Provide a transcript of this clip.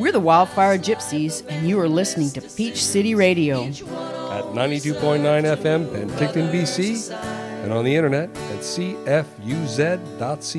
We're the Wildfire Gypsies, and you are listening to Peach City Radio. At 92.9 FM, Penticton, BC, and on the internet at cfuz.ca.